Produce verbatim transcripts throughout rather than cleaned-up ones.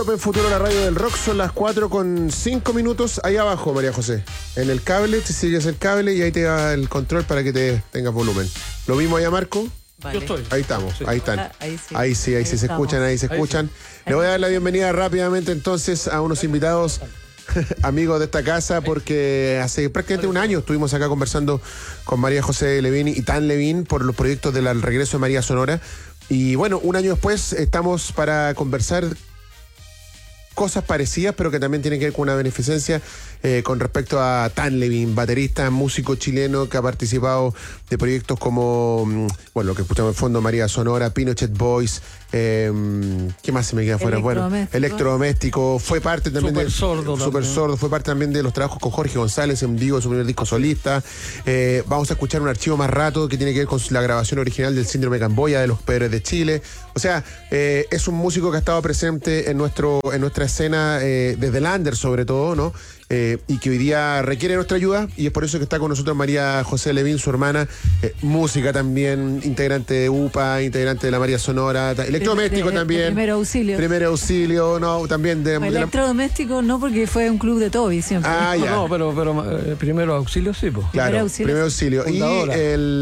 En Futuro, la radio del rock, son las cuatro con cinco minutos. Ahí abajo, María José, en el cable, te sigues el cable y ahí te da el control para que te tengas volumen. ¿Lo mismo allá, Marco? Vale. Yo estoy. Ahí estamos, sí. ahí están. Ah, ahí sí, ahí sí, ahí, ahí sí se escuchan, ahí se ahí escuchan. Sí. Le voy a dar la bienvenida rápidamente entonces a unos invitados amigos de esta casa, porque hace prácticamente un año estuvimos acá conversando con María José Levín y Tan Levín por los proyectos del regreso de María Sonora. Y bueno, un año después estamos para conversar cosas parecidas, pero que también tienen que ver con una beneficencia eh, con respecto a Tan Levín, baterista, músico chileno que ha participado de proyectos como, bueno, lo que escuchamos en fondo, María Sonora, Pinochet Boys, eh, ¿qué más se me queda fuera? Bueno, Electrodoméstico, fue parte también Super de Sordo, Super Sordo, fue parte también de los trabajos con Jorge González en vivo, su primer disco solista. Eh, vamos a escuchar un archivo más rato que tiene que ver con la grabación original del Síndrome Camboya de los Pedres de Chile. O sea, eh, es un músico que ha estado presente en nuestro en nuestra escena eh, desde el under sobre todo, ¿no? Eh, y que hoy día requiere nuestra ayuda, y es por eso que está con nosotros María José Levín, su hermana, eh, música también, integrante de U P A, integrante de la María Sonora, ta, electrodoméstico de, de, también. De primer auxilio. Primer auxilio, no, también de... Electrodoméstico de la... no, porque fue un club de Toby siempre. Ah, ya. No, pero, pero eh, primero auxilio sí, pues. Claro, primer auxilio. Primer auxilio. Y,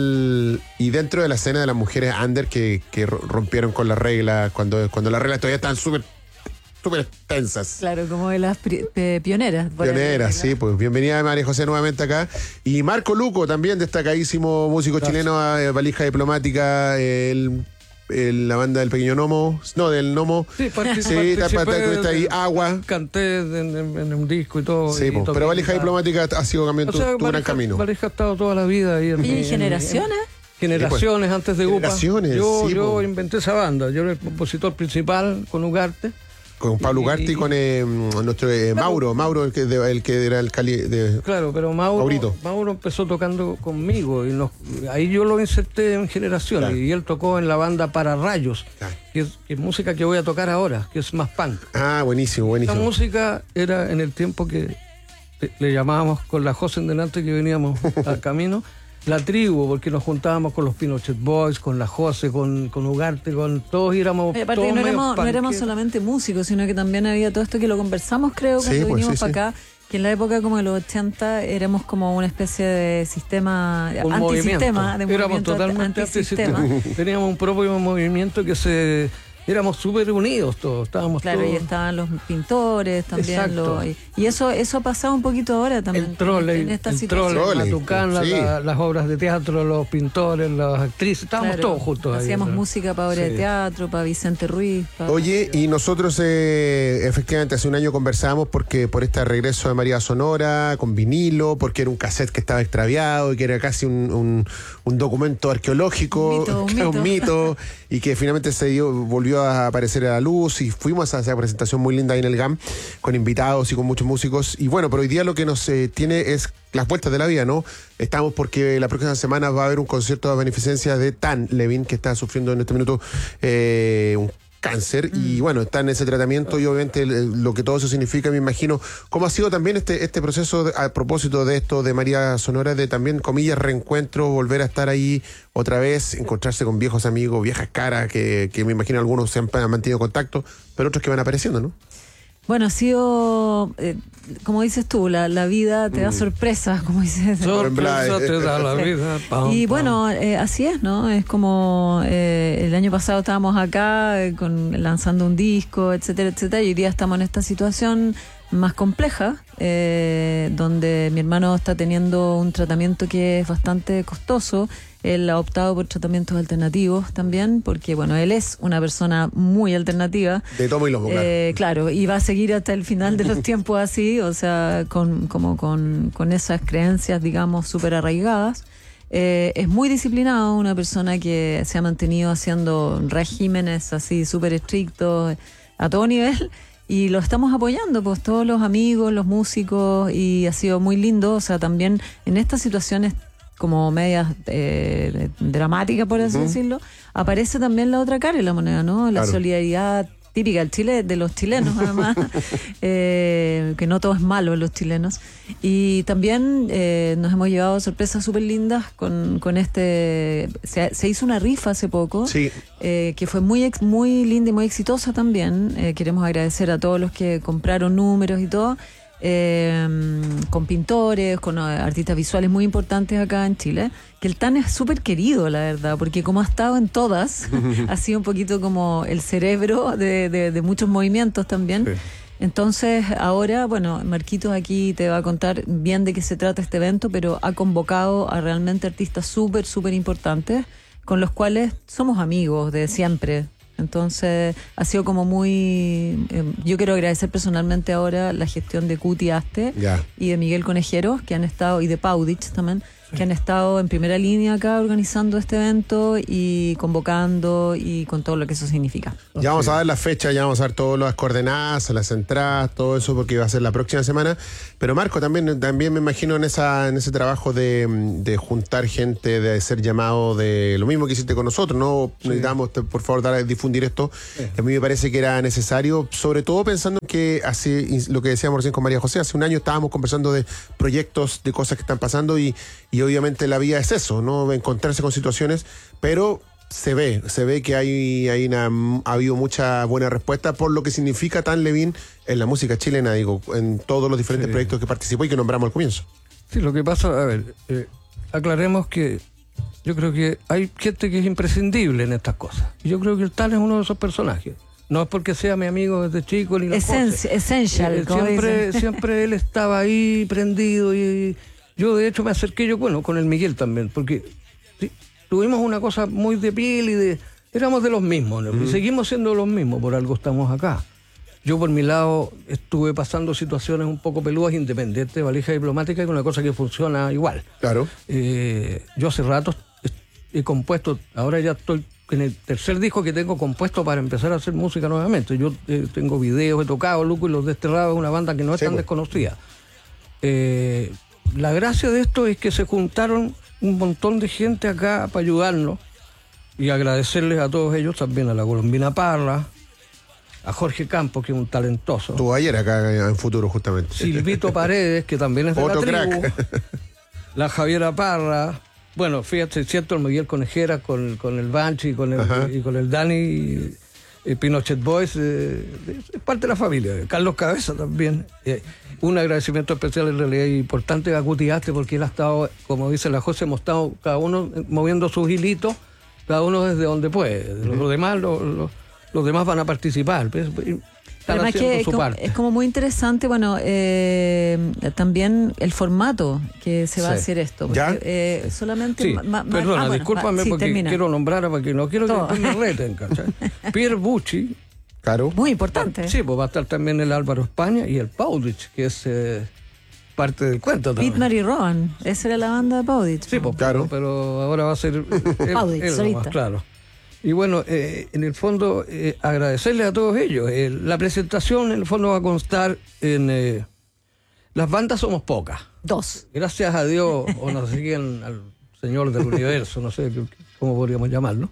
el, y dentro de la escena de las mujeres under que, que rompieron con las reglas, cuando, cuando las reglas todavía están súper... súper extensas. Claro, como de las eh, pioneras. Pioneras, sí, pues bienvenida María José nuevamente acá. Y Marco Luco, también destacadísimo músico Gracias. chileno, eh, valija diplomática, el, el, la banda del Pequeño Gnomo, no, del Gnomo. Sí, participé, sí, participé está ahí, Agua. Canté en, en, en un disco y todo. Sí, y pues, pero valija diplomática ha sido cambiando o sea, tu, tu gran camino. Valija ha estado toda la vida ahí. En, ¿Y generaciones? En, Generaciones sí, pues, antes de U P A. Generaciones, yo, sí, yo pues. inventé esa banda. Yo era el compositor principal con Ugarte. Con Pablo Ugarte y, y con eh, nuestro eh, claro, Mauro, Mauro el que, de, el que era el cali de Claro, pero Mauro, Mauro empezó tocando conmigo y nos, ahí yo lo inserté en Generaciones, claro. Y él tocó en la banda Para Rayos, claro. que, es, que es música que voy a tocar ahora, que es más punk. Ah, buenísimo, buenísimo. La música era en el tiempo que le, le llamábamos con la José en delante que veníamos al camino. La tribu, porque nos juntábamos con los Pinochet Boys, con la José, con, con Ugarte, con todos íbamos. Oye, aparte todos no, éramos, no éramos solamente músicos, sino que también había todo esto que lo conversamos, creo, cuando sí, vinimos pues, sí, para sí. acá, que en la época como de los ochenta éramos como una especie de sistema, un antisistema, movimiento. de éramos totalmente antisistema. antisistema. Teníamos un propio movimiento que se... Éramos súper unidos todos, estábamos claro, todos... y estaban los pintores también. Lo, y, y eso eso ha pasado un poquito ahora también. El trole, en esta el situación. trole, la Tucán, sí. la, las obras de teatro, los pintores, las actrices, estábamos claro, todos juntos ahí. Hacíamos música para obras sí. de teatro, para Vicente Ruiz. Para... Oye, y nosotros eh, efectivamente hace un año conversamos porque por este regreso de María Sonora, con vinilo, porque era un cassette que estaba extraviado y que era casi un, un, un documento arqueológico, un mito, un mito. un mito y que finalmente se dio, volvió a aparecer a la luz y fuimos a esa presentación muy linda ahí en el G A M con invitados y con muchos músicos. Y bueno, pero hoy día lo que nos eh, tiene es las vueltas de la vida, ¿no? Estamos porque la próxima semana va a haber un concierto de beneficencia de Tan Levín, que está sufriendo en este minuto eh, un cáncer, mm. y bueno, está en ese tratamiento y obviamente lo que todo eso significa, me imagino, cómo ha sido también este, este proceso de, a propósito de esto de María Sonora, de también, comillas, reencuentro, volver a estar ahí otra vez, encontrarse con viejos amigos, viejas caras, que, que me imagino algunos se han, han mantenido contacto, pero otros que van apareciendo, ¿no? Bueno, ha sido, eh, como dices tú, la, la vida te da sorpresas, como dices. Sorpresa te da la vida. Pam, y bueno, eh, así es, ¿no? Es como eh, el año pasado estábamos acá eh, con, lanzando un disco, etcétera, etcétera, y hoy día estamos en esta situación más compleja, eh, donde mi hermano está teniendo un tratamiento que es bastante costoso. Él ha optado por tratamientos alternativos también, porque bueno, él es una persona muy alternativa. De tomo y lomo, claro. Eh, claro, y va a seguir hasta el final de los tiempos así, o sea, con, como con, con esas creencias, digamos, súper arraigadas. Eh, es muy disciplinado, una persona que se ha mantenido haciendo regímenes así súper estrictos a todo nivel. Y lo estamos apoyando, pues todos los amigos, los músicos, y ha sido muy lindo, o sea, también en estas situaciones como medias eh, dramáticas, por así uh-huh. decirlo, aparece también la otra cara de la moneda, ¿no? La claro. solidaridad típica del Chile, de los chilenos además, eh, que no todo es malo en los chilenos. Y también eh, nos hemos llevado sorpresas súper lindas con, con este... Se, se hizo una rifa hace poco, Sí. eh, que fue muy, ex- muy linda y muy exitosa también. Eh, queremos agradecer a todos los que compraron números y todo. Eh, con pintores, con eh, artistas visuales muy importantes acá en Chile, que el Tan es súper querido, la verdad, porque como ha estado en todas, ha sido un poquito como el cerebro de, de, de muchos movimientos también. Sí. Entonces ahora, bueno, Marquitos aquí te va a contar bien de qué se trata este evento, pero ha convocado a realmente artistas súper, súper importantes, con los cuales somos amigos de siempre. Entonces ha sido como muy... Eh, yo quiero agradecer personalmente ahora la gestión de Cuti Aste Ya. y de Miguel Conejeros, que han estado, y de Paudich también, que han estado en primera línea acá organizando este evento y convocando y con todo lo que eso significa. Ya vamos a dar la fecha, ya vamos a dar todas las coordenadas, las entradas, todo eso, porque va a ser la próxima semana. Pero Marco, también, también me imagino en esa en ese trabajo de, de juntar gente, de ser llamado de lo mismo que hiciste con nosotros, ¿no? Sí. Necesitamos, te- por favor, dar a difundir esto. Sí. A mí me parece que era necesario, sobre todo pensando que hace, lo que decíamos recién con María José, hace un año estábamos conversando de proyectos, de cosas que están pasando y, y obviamente la vida es eso, ¿no? Encontrarse con situaciones, pero se ve, se ve que hay, hay una, ha habido mucha buena respuesta por lo que significa Tan Levin en la música chilena, digo, en todos los diferentes Sí. proyectos que participó y que nombramos al comienzo. Sí, lo que pasa, a ver, eh, aclaremos que yo creo que hay gente que es imprescindible en estas cosas. Y yo creo que el Tan es uno de esos personajes. No es porque sea mi amigo desde chico ni la Essen- essential, Eh, como siempre, dicen. siempre él estaba ahí prendido y yo de hecho me acerqué yo, bueno, con el Miguel también, porque sí, tuvimos una cosa muy de piel y de... Éramos de los mismos, ¿no? Y seguimos siendo los mismos, por algo estamos acá. Yo por mi lado estuve pasando situaciones un poco peludas, independientes, valija diplomática, y con una cosa que funciona igual. Claro. Eh, yo hace rato he compuesto, ahora ya estoy en el tercer disco que tengo compuesto para empezar a hacer música nuevamente. Yo eh, tengo videos, he tocado Luco y Los Desterrados, una banda que no es Sí, tan pues. desconocida. Eh, la gracia de esto es que se juntaron un montón de gente acá para ayudarnos y agradecerles a todos ellos, también a la Colombina Parra, a Jorge Campos, que es un talentoso, Estuvo ayer acá en Futuro, justamente. Silvito Paredes, que también es de Otro la tribu, crack. la Javiera Parra, bueno, fíjate, cierto, el Miguel Conejera con, con el Banchi y con Ajá. el, y con el Dani, y, y Pinochet Boys, eh, es parte de la familia. Carlos Cabeza también. Eh, un agradecimiento especial en realidad importante a Cuti Aste, porque él ha estado, como dice la José, hemos estado cada uno moviendo sus hilitos, cada uno desde donde puede. Los, los demás, los, los, los demás van a participar. Pues, están Además haciendo que es su como, parte. es como muy interesante, bueno, eh, también el formato que se va a Sí. hacer esto. Porque, ¿Ya? eh, solamente... Sí, ma- ma- perdona, ah, bueno, discúlpame va- sí, porque termina. quiero nombrar a porque no quiero que Todo. después me reten, ¿cachai? Pierre Bucci, Claro. Muy importante. sí, pues va a estar también el Álvaro España y el Paudich, que es eh, parte del cuento también. Pitmar y Rowan, esa era la banda de Paudich. Sí, pues, Claro. pero, pero ahora va a ser él, Paudich, él solista. nomás, claro. Y bueno, eh, en el fondo, eh, agradecerle a todos ellos. Eh, la presentación, en el fondo, va a constar en... eh, las bandas somos pocas. Dos. Gracias a Dios, o no sé quién, al Señor del Universo, no sé qué- cómo podríamos llamarlo.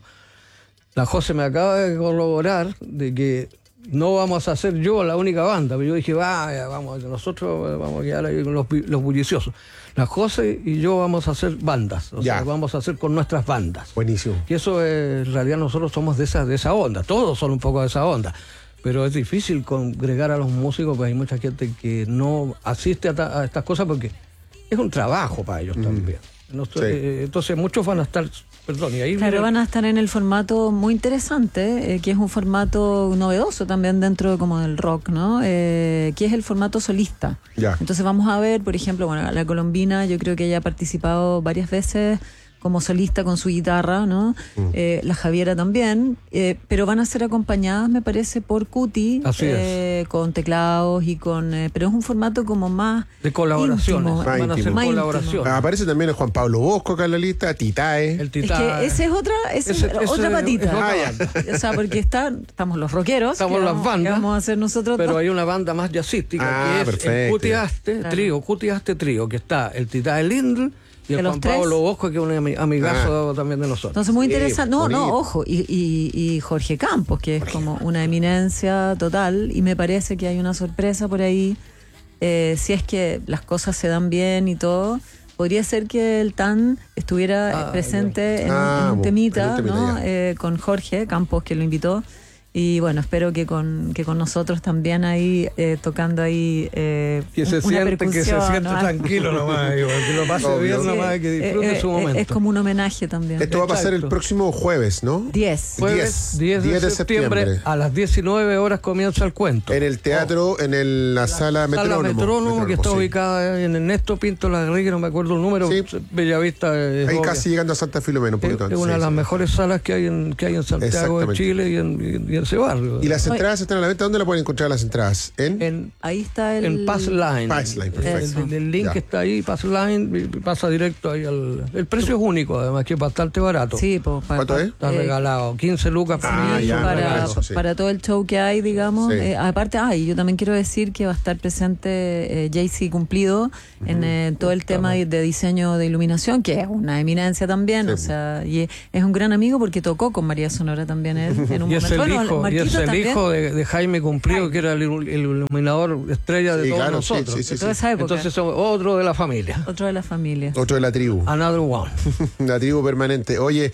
La José me acaba de corroborar de que no vamos a ser yo la única banda, pero yo dije, vaya, vamos, nosotros vamos a quedar ahí con los, los bulliciosos. La José y yo vamos a hacer bandas, o Ya. sea, vamos a hacer con nuestras bandas. Buenísimo. Y eso eh, en realidad nosotros somos de esa, de esa onda, todos son un poco de esa onda. Pero es difícil congregar a los músicos, pues hay mucha gente que no asiste a, ta- a estas cosas porque es un trabajo para ellos también. Nosotros- Sí. eh, entonces muchos van a estar, perdón, y ahí Claro, viene- van a estar en el formato muy interesante, eh, que es un formato novedoso también dentro de como del rock, ¿no? Eh, que es el formato solista. Ya. Entonces vamos a ver, por ejemplo, bueno, la Colombina, yo creo que ella ha participado varias veces como solista con su guitarra, ¿no? Mm. Eh, la Javiera también, eh, pero van a ser acompañadas, me parece, por Cuti, Así eh, con teclados y con... eh, pero es un formato como más de colaboraciones, íntimo, van a Más hacer íntimo. colaboraciones. Ah, aparece también el Juan Pablo Bosco acá en la lista, Titae. El Es Titán, que ese es otra, ese es Ese- ese otra es patita. otra Ah, ya. O sea, porque está, estamos los rockeros. Estamos que las vamos- bandas, que vamos a hacer nosotros pero dos. hay una banda más jazzística Ah, que es el perfecto. Cuti Aste Claro. Trío, Cuti Aste Trío, que está el Titán Lindl, Y el de los Juan tres. Pablo Bosco, que es un ami- amigazo también de nosotros. Entonces, muy Sí, interesante. No, bonito. no, ojo. Y, y, y Jorge Campos, que es como una eminencia total. Y me parece que hay una sorpresa por ahí. Eh, si es que las cosas se dan bien y todo, podría ser que el T A N estuviera Ah, presente en, Ah, un- en un bu- temita, en un temita, ¿no? ya. Eh, con Jorge Campos, que lo invitó. Y bueno, espero que con que con nosotros también ahí, eh, tocando ahí eh, Que se una siente, que se percusión, siente ¿no? tranquilo nomás, igual, que lo pase Obvio. bien Sí, nomás, que disfrute Eh, eh, su eh, momento. Es como un homenaje también. Esto va a pasar el Exacto. próximo jueves, ¿no? diez. Jueves diez, diez de septiembre, a las diecinueve horas comienza el cuento. En el teatro, en el- la sala Sala Metrónomo. Metrónomo, que está sí. ubicada en Ernesto Pinto Larregui, no me acuerdo el número, Sí. Bellavista. Es Ahí obvia. casi llegando a Santa Filomena, un Es, poquito es antes. una de sí, las sí. mejores salas que hay en, que hay en Santiago de Exactamente. Chile y en, y en ese barrio. ¿Y las entradas están a la venta? ¿Dónde la pueden encontrar las entradas? ¿En? En, Ahí está el... en Pass Line. Pass Line, El, perfecto. el- el link Ya. que está ahí, Pass Line, y pasa directo ahí al... El precio es único, además, que es bastante barato. Sí, pues, para, ¿Cuánto es? Está eh, regalado. quince lucas por Ah, sí, ya, para, regalazo, sí. para todo el show que hay, digamos. Sí. Eh, aparte, ay, yo también quiero decir que va a estar presente eh, Jaycee Cumplido en eh, todo el tema de, de diseño de iluminación, que es una eminencia también. Sí. O sea, y es un gran amigo porque tocó con María Sonora también él en un Y es momento. el Bueno, hijo, y Marquito es el también. hijo de, de Jaime Cumplido, que era el, il- el iluminador estrella de Sí, todos claro, sí, nosotros. sí, sí, de toda esa época. Entonces somos otro de la familia. Otro de la familia. Otro de la tribu. Another one. La tribu permanente. Oye,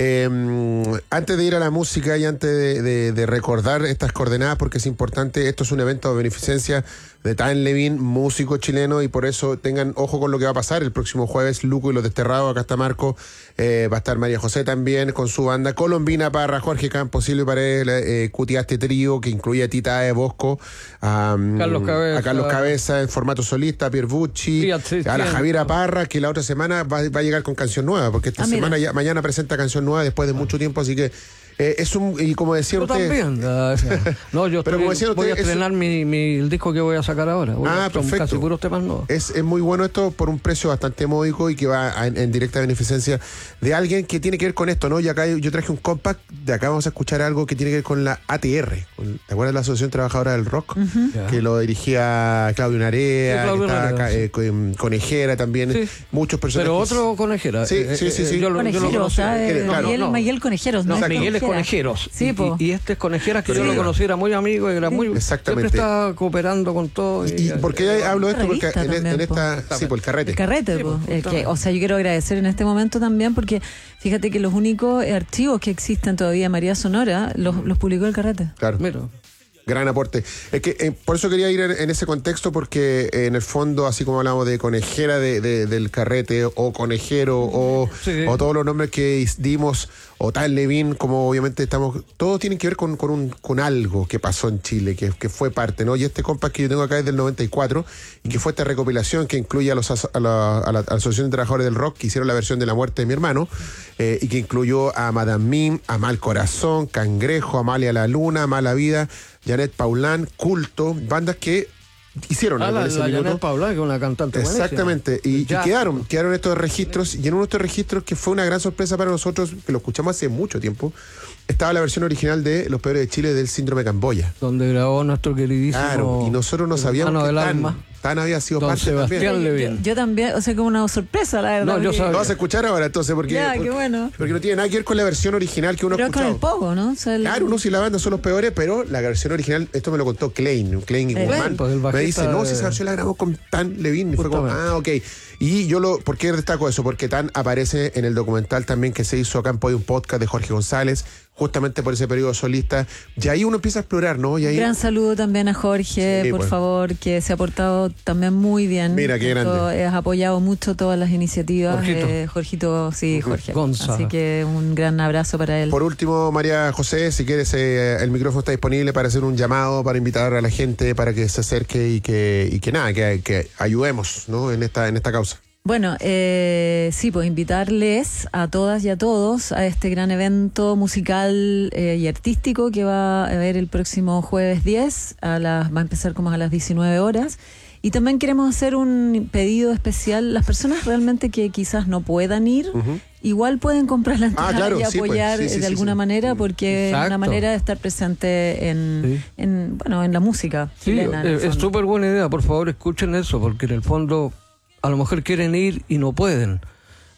eh, antes de ir a la música y antes de, de- de recordar estas coordenadas, porque es importante, esto es un evento de beneficencia de Tan Levin, músico chileno, y por eso tengan ojo con lo que va a pasar el próximo jueves. Luco y los Desterrados, acá está Marco, eh, va a estar María José también con su banda, Colombina Parra, Jorge Campos, Silvio Paredes, eh, Cutiaste Trío, que incluye a Tita de Bosco, a, Carlos Cabeza. a Carlos Cabeza en formato solista, a Pier Bucci, Fiat seiscientos. a la Javiera Parra, que la otra semana va, va a llegar con canción nueva, porque esta Ah, mira. semana ya, mañana presenta canción nueva después de mucho tiempo, así que eh, es un, y como decían Yo ustedes, también. ah, No, yo Pero estoy- como decían voy a ustedes, estrenar mi, mi- el disco que voy a sacar ahora. Voy Ah, a- son perfecto. casi puros temas nuevos. Es, es muy bueno esto por un precio bastante módico y que va a- en, en directa beneficencia de alguien que tiene que ver con esto, ¿no? Y acá yo traje un compact, de acá vamos a escuchar algo que tiene que ver con la A T R, con- ¿te acuerdas de la Asociación Trabajadora del Rock? Ya. Que lo dirigía Claudio Narea, Sí, Claudio que estaba Narea, acá, sí. eh, con- Conejera también, Sí. muchos personajes. Pero otro conejera. Sí, Eh, sí, sí, eh, sí. Yo, lo- yo lo Conejeros, conocí. ¿sabes? Eh, claro, Miguel, no. Miguel Conejeros, No, ¿no? Miguel es Conejera. Conejeros. Sí, y, po. y este es Conejeras, que yo Sí. lo conocí, era muy amigo, era muy. Exactamente. Siempre estaba cooperando con todo. ¿Y, y por qué hablo de esto? Porque Revista en, en también, esta... Sí, por el carrete. El carrete, Sí, po. pues, El que, justamente. o sea, yo quiero agradecer en este momento también porque fíjate que los únicos archivos que existen todavía de María Sonora los, los publicó el carrete. Claro. Mira. Gran aporte. Es que eh, por eso quería ir en, en ese contexto, porque eh, en el fondo, así como hablamos de conejera de, de- del carrete, o conejero, o, Sí. o todos los nombres que is- dimos, o Tan Levin, como obviamente estamos, todos tienen que ver con, con, un, con algo que pasó en Chile, que, que fue parte, ¿no? Y este compas que yo tengo acá es del noventa y cuatro, y que fue esta recopilación que incluye a, los, aso- a, la, a la Asociación de Trabajadores del Rock, que hicieron la versión de La Muerte de mi hermano, eh, y que incluyó a Madame Mim, a Mal Corazón, Cangrejo, Amalia la Luna, Mala Vida, Janet Paulán, Culto, bandas que hicieron Ah, algo la, en ese la minuto. Janet Paula, que es una cantante buenísima. Exactamente, y, y Ya. quedaron, quedaron estos registros, y en uno de estos registros que fue una gran sorpresa para nosotros, que lo escuchamos hace mucho tiempo, estaba la versión original de Los Peores de Chile del Síndrome Camboya. Donde grabó nuestro queridísimo. Claro, y nosotros no sabíamos hermano que del Tan, alma. Tan había sido Don parte Sebastián también. Levin. Yo, yo también, o sea, como una sorpresa, la verdad. No, yo porque- sabía. Lo vas a escuchar ahora entonces, porque, Ya, qué porque, bueno. porque no tiene nada que ver con la versión original que uno ha Pero con el escuchado. pogo, ¿no? O sea, el- Claro, uno sí la banda son los peores, pero la versión original, esto me lo contó Klein, Klein y Eh, Guzmán. pues, el Me bajista dice, no, de- si esa versión la grabó con Tan Levin. Y fue como, Justamente. ah, ok. Y yo lo, ¿por qué destaco eso? Porque Tan aparece en el documental también que se hizo acá en Podium Podcast de Jorge González, justamente por ese periodo solista. Y ahí uno empieza a explorar, ¿no? Y ahí, Un gran saludo también a Jorge, Sí, por pues. favor, que se ha portado también muy bien. Mira, qué grande. Esto, Has apoyado mucho todas las iniciativas. Jorgito. eh, Jorgito, sí, Jorge. Gonza. Así que un gran abrazo para él. Por último, María José, si quieres, eh, el micrófono está disponible para hacer un llamado, para invitar a la gente, para que se acerque y que, y que nada, que, que ayudemos, ¿no? En esta, en esta causa. Bueno, eh, sí, pues invitarles a todas y a todos a este gran evento musical eh, y artístico que va a haber el próximo jueves diez, a las, va a empezar como a las diecinueve horas. Y también queremos hacer un pedido especial. Las personas realmente que quizás no puedan ir, igual pueden comprar la entrada claro, y sí, pues, apoyar sí, sí, de sí, alguna sí. manera, porque es una Exacto. manera de estar presente en, Sí. en bueno, en la música Sí, chilena. en el eh, es fondo. súper buena idea. Por favor, escuchen eso, porque en el fondo a lo mejor quieren ir y no pueden.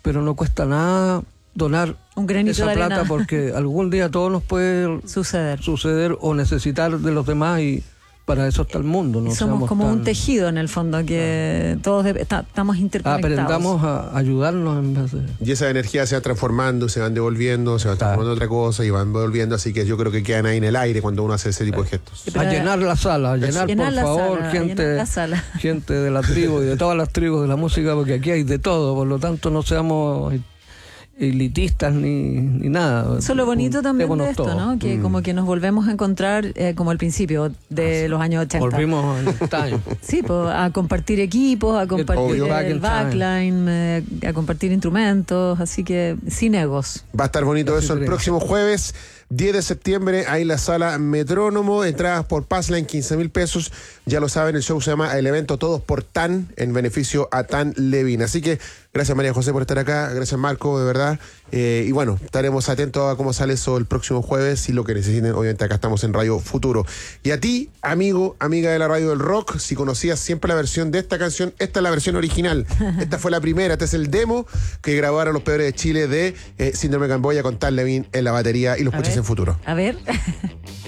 pero no cuesta nada donar Un granito esa de plata arena. porque algún día todo nos puede Suceder. suceder o necesitar de los demás y para eso está el mundo. No Somos seamos como un tan- tejido en el fondo, que todos debe- está- estamos interconectados. Aprendamos a ayudarnos en vez de... Y esas energías se van transformando, se van devolviendo, se van Claro. transformando en otra cosa y van devolviendo, así que yo creo que quedan ahí en el aire cuando uno hace ese tipo de gestos. Pero- A llenar la sala, a llenar, Llenar por la favor, sala, gente, llenar la sala. gente de la tribu y de todas las tribus de la música, porque aquí hay de todo, por lo tanto no seamos elitistas ni, ni nada. Eso es lo bonito también de Juntémonos esto, todos. ¿no? Que como que nos volvemos a encontrar eh, como al principio de los años ochenta. Volvimos en time. Sí, pues, a compartir equipos, a compartir Obvio. Back el in time. backline, eh, a compartir instrumentos, así que sin egos. Va a estar bonito Así eso el creo. próximo jueves, diez de septiembre, ahí en la sala Metrónomo, entradas por Passline, quince mil pesos. Ya lo saben, el show se llama El Evento Todos por T A N, en beneficio a T A N Levin. Así que gracias María José por estar acá, gracias Marco, de verdad. Eh, y bueno, estaremos atentos a cómo sale eso el próximo jueves y lo que necesiten. Obviamente acá estamos en Radio Futuro. Y a ti, amigo, amiga de la Radio del Rock, si conocías siempre la versión de esta canción, esta es la versión original. Esta fue la primera, este es el demo que grabaron los Peores de Chile de eh, Síndrome Camboya con T A N Levin en la batería y lo A escuchas ver. en Futuro. A ver.